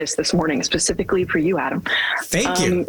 this morning specifically for you, Adam. Thank you.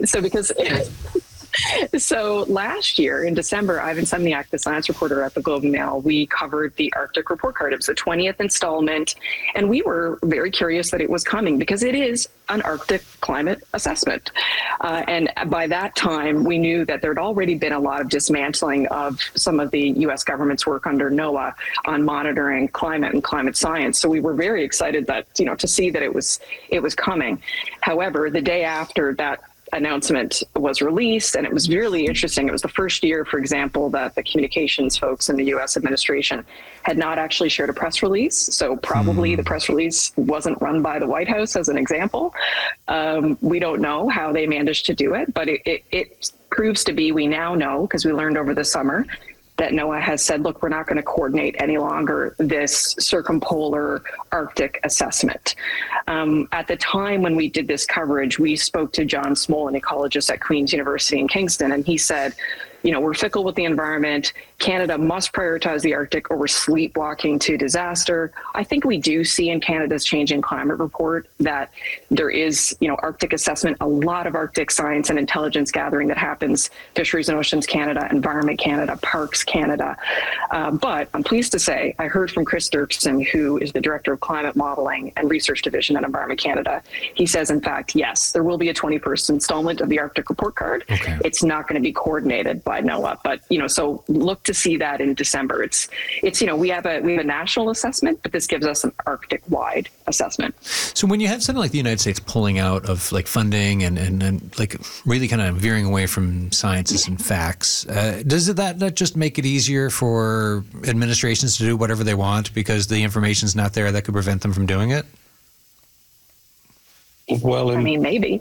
So last year in December, Ivan Semniak, the science reporter at the Globe and Mail, we covered the Arctic Report Card. It was the 20th installment, and we were very curious that it was coming because it is an Arctic climate assessment. And by that time, we knew that there had already been a lot of dismantling of some of the U.S. government's work under NOAA on monitoring climate and climate science. So we were very excited that, to see that it was coming. However, the day after that announcement was released, and it was really interesting. It was the first year, for example, that the communications folks in the U.S. administration had not actually shared a press release. So probably the press release wasn't run by the White House, as an example. We don't know how they managed to do it, but it proves to be, we now know, because we learned over the summer, that NOAA has said, look, we're not going to coordinate any longer this circumpolar Arctic assessment. At the time when we did this coverage, we spoke to John Smole, an ecologist at Queen's University in Kingston, and he said, we're fickle with the environment. Canada must prioritize the Arctic, or we're sleepwalking to disaster. I think we do see in Canada's Changing Climate Report that there is, Arctic assessment, a lot of Arctic science and intelligence gathering that happens, Fisheries and Oceans Canada, Environment Canada, Parks Canada. But I'm pleased to say, I heard from Chris Dirksen, who is the Director of Climate Modeling and Research Division at Environment Canada. He says, in fact, yes, there will be a 21st installment of the Arctic Report Card. Okay. It's not going to be coordinated by NOAA, but so look to see that in December. It's we have a national assessment, but this gives us an Arctic-wide assessment. So when you have something like the United States pulling out of like funding and like really kind of veering away from sciences and facts, does that just make it easier for administrations to do whatever they want because the information's not there that could prevent them from doing it? Well, maybe.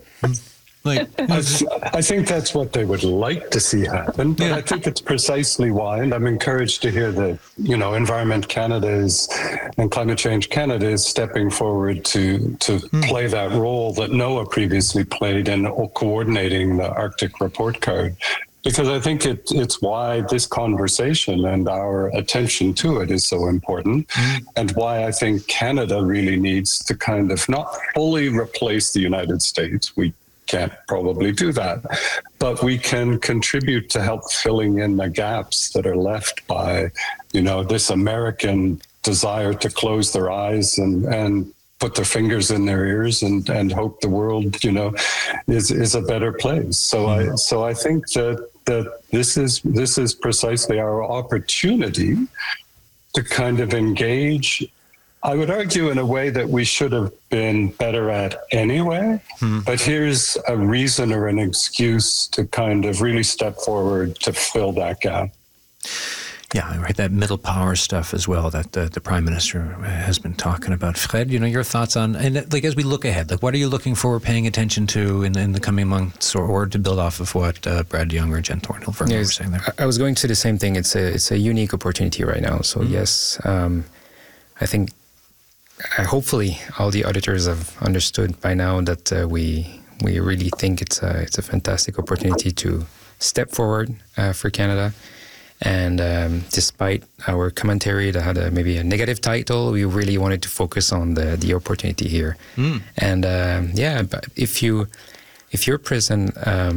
I think that's what they would like to see happen, but I think it's precisely why, and I'm encouraged to hear that, Environment Canada and Climate Change Canada is stepping forward to play that role that NOAA previously played in coordinating the Arctic Report Card. Because I think it's why this conversation and our attention to it is so important, and why I think Canada really needs to kind of not fully replace the United States. We can't probably do that, but we can contribute to help filling in the gaps that are left by, this American desire to close their eyes and put their fingers in their ears and hope the world, is a better place. So I think that this is precisely our opportunity to kind of engage. I would argue in a way that we should have been better at anyway, but here's a reason or an excuse to kind of really step forward to fill that gap. Yeah, right. That middle power stuff as well that the Prime Minister has been talking about. Fred, your thoughts on, and like as we look ahead, like what are you looking for, paying attention to in the coming months, or to build off of what Brad Young or Jen Thornhill were saying there? I was going to say the same thing. It's a unique opportunity right now. So yes, I think hopefully all the auditors have understood by now that we really think it's a fantastic opportunity to step forward for Canada. And despite our commentary that had maybe a negative title, we really wanted to focus on the opportunity here. And but if you're present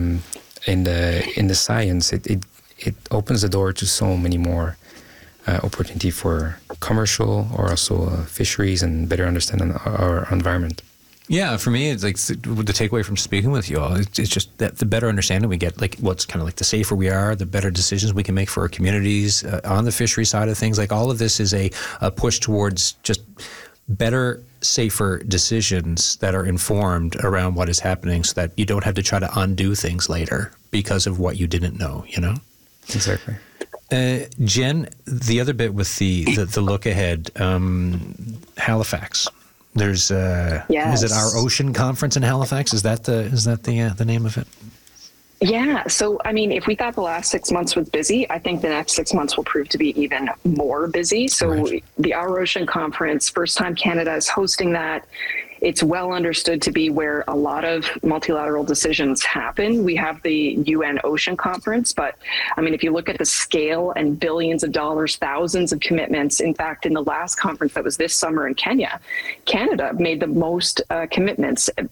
in the science, it opens the door to so many more opportunity for commercial or also fisheries and better understanding our environment. Yeah, for me, it's like the takeaway from speaking with you all, it's just that the better understanding we get, like what's kind of like the safer we are, the better decisions we can make for our communities on the fishery side of things. Like all of this is a push towards just better, safer decisions that are informed around what is happening so that you don't have to try to undo things later because of what you didn't know, Exactly. Jen, the other bit with the look ahead, Halifax. There's yes. Is it our ocean conference in Halifax? Is that the name of it? Yeah. So, if we thought the last 6 months was busy, I think the next 6 months will prove to be even more busy. So right. The Our Ocean Conference, first time Canada is hosting that. It's well understood to be where a lot of multilateral decisions happen. We have the UN Ocean Conference, but if you look at the scale and billions of dollars, thousands of commitments, in fact, in the last conference that was this summer in Kenya, Canada made the most commitments